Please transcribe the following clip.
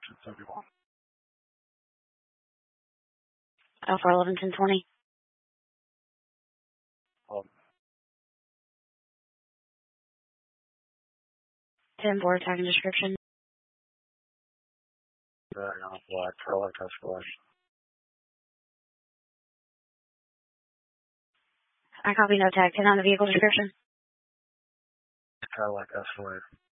1071. Alpha 11 1020. 10-4 tag and description. Black, Cadillac Escalade. I copy, no tag. 10 on the vehicle description. Cadillac Escalade.